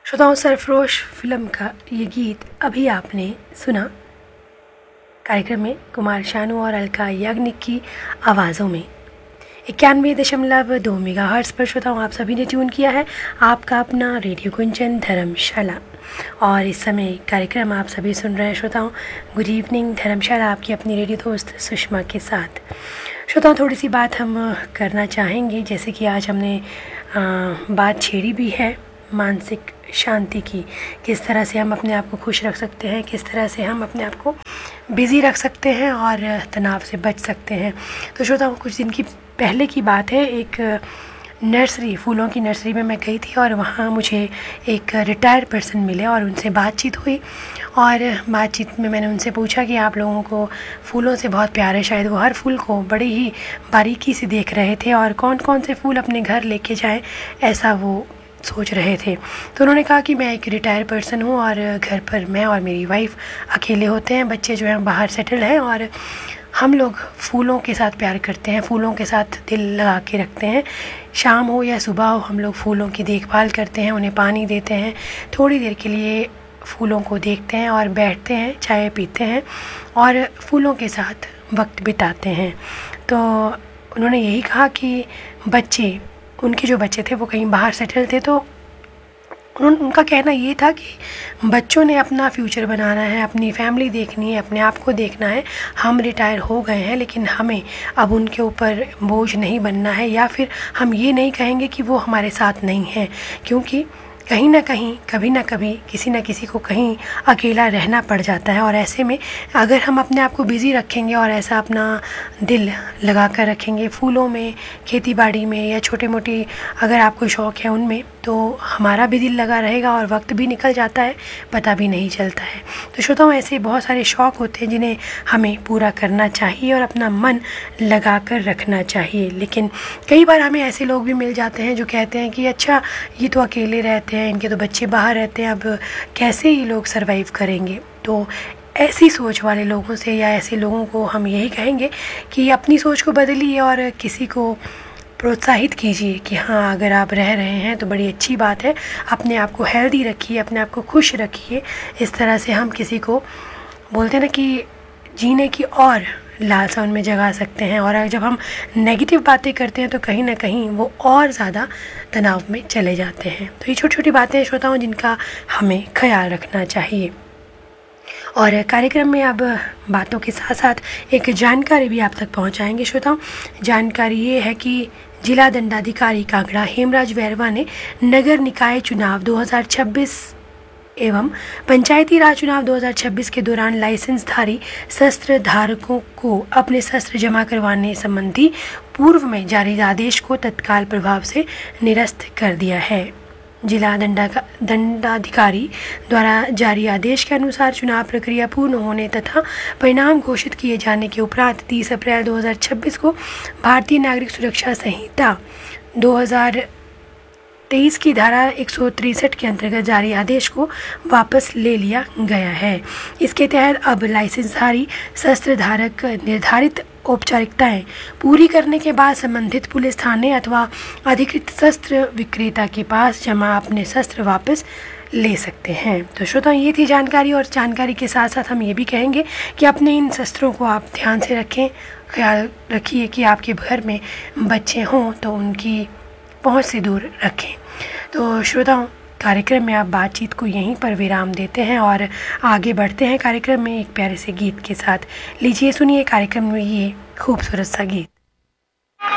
श्रोताओं, सरफरोश फिल्म का ये गीत अभी आपने सुना। कार्यक्रम में कुमार शानू और अलका याग्निक की आवाज़ों में 91.2 मेगाहर्ट्ज़ पर श्रोताओं आप सभी ने ट्यून किया है आपका अपना रेडियो कुंचन धर्मशाला। और इस समय कार्यक्रम आप सभी सुन रहे हैं श्रोताओं गुड इवनिंग धर्मशाला, आपकी अपनी रेडियो दोस्त सुषमा के साथ। श्रोताओं, थोड़ी सी बात हम करना चाहेंगे, जैसे कि आज हमने बात छेड़ी भी है मानसिक शांति की, किस तरह से हम अपने आप को खुश रख सकते हैं, किस तरह से हम अपने आप को बिज़ी रख सकते हैं और तनाव से बच सकते हैं। तो श्रोताओं, कुछ दिन की पहले की बात है, एक नर्सरी, फूलों की नर्सरी में मैं गई थी और वहाँ मुझे एक रिटायर्ड पर्सन मिले और उनसे बातचीत हुई। और बातचीत में मैंने उनसे पूछा कि आप लोगों को फूलों से बहुत प्यार है, शायद वो हर फूल को बड़ी ही बारीकी से देख रहे थे और कौन कौन से फूल अपने घर लेके जाएं ऐसा वो सोच रहे थे। तो उन्होंने कहा कि मैं एक रिटायर पर्सन हूँ और घर पर मैं और मेरी वाइफ अकेले होते हैं, बच्चे जो हैं बाहर सेटल हैं और हम लोग फूलों के साथ प्यार करते हैं, फूलों के साथ दिल लगा के रखते हैं। शाम हो या सुबह हो, हम लोग फूलों की देखभाल करते हैं, उन्हें पानी देते हैं, थोड़ी देर के लिए फूलों को देखते हैं और बैठते हैं, चाय पीते हैं और फूलों के साथ वक्त बिताते हैं। तो उन्होंने यही कहा कि बच्चे, उनके जो बच्चे थे वो कहीं बाहर सेटल थे, तो उनका कहना ये था कि बच्चों ने अपना फ्यूचर बनाना है, अपनी फैमिली देखनी है, अपने आप को देखना है। हम रिटायर हो गए हैं लेकिन हमें अब उनके ऊपर बोझ नहीं बनना है, या फिर हम ये नहीं कहेंगे कि वो हमारे साथ नहीं हैं, क्योंकि कहीं ना कहीं कभी ना कभी किसी न किसी को कहीं अकेला रहना पड़ जाता है। और ऐसे में अगर हम अपने आप को बिज़ी रखेंगे और ऐसा अपना दिल लगा कर रखेंगे फूलों में, खेती बाड़ी में, या छोटे मोटे अगर आपको शौक़ है उनमें, तो हमारा भी दिल लगा रहेगा और वक्त भी निकल जाता है, पता भी नहीं चलता है। तो श्रोताओं, ऐसे बहुत सारे शौक़ होते हैं जिन्हें हमें पूरा करना चाहिए और अपना मन लगा कर रखना चाहिए। लेकिन कई बार हमें ऐसे लोग भी मिल जाते हैं जो कहते हैं कि अच्छा, ये तो अकेले रहते हैं, इनके तो बच्चे बाहर रहते हैं, अब कैसे ये लोग सर्वाइव करेंगे। तो ऐसी सोच वाले लोगों से या ऐसे लोगों को हम यही कहेंगे कि अपनी सोच को बदलिए और किसी को प्रोत्साहित कीजिए कि हाँ, अगर आप रह रहे हैं तो बड़ी अच्छी बात है, अपने आप को हेल्दी रखिए, अपने आप को खुश रखिए। इस तरह से हम किसी को बोलते हैं ना कि जीने की और लालसा उनमें जगा सकते हैं। और जब हम नेगेटिव बातें करते हैं तो कहीं ना कहीं वो और ज़्यादा तनाव में चले जाते हैं। तो ये छोटी छोटी बातें श्रोताओं जिनका हमें ख्याल रखना चाहिए। और कार्यक्रम में अब बातों के साथ साथ एक जानकारी भी आप तक पहुंचाएंगे श्रोताओं। जानकारी ये है कि जिला दंडाधिकारी कांगड़ा हेमराज वैरवा ने नगर निकाय चुनाव 2026 एवं पंचायती राज चुनाव 2026 के दौरान लाइसेंसधारी शस्त्र धारकों को अपने शस्त्र जमा करवाने संबंधी पूर्व में जारी आदेश को तत्काल प्रभाव से निरस्त कर दिया है। जिला दंडाधिकारी द्वारा जारी आदेश के अनुसार चुनाव प्रक्रिया पूर्ण होने तथा परिणाम घोषित किए जाने के उपरांत 30 अप्रैल 2026 को भारतीय नागरिक सुरक्षा संहिता 2023 की धारा 163 के अंतर्गत जारी आदेश को वापस ले लिया गया है। इसके तहत अब लाइसेंसधारी शस्त्र धारक निर्धारित औपचारिकताएं पूरी करने के बाद संबंधित पुलिस थाने अथवा अधिकृत शस्त्र विक्रेता के पास जमा अपने शस्त्र वापस ले सकते हैं। तो श्रोताओं, ये थी जानकारी। और जानकारी के साथ साथ हम ये भी कहेंगे कि अपने इन शस्त्रों को आप ध्यान से रखें, ख्याल रखिए कि आपके घर में बच्चे हों तो उनकी पहुंच से दूर रखें। तो श्रोताओं, कार्यक्रम में आप बातचीत को यहीं पर विराम देते हैं और आगे बढ़ते हैं कार्यक्रम में एक प्यारे से गीत के साथ। लीजिए, सुनिए कार्यक्रम में ये खूबसूरत सा गीत।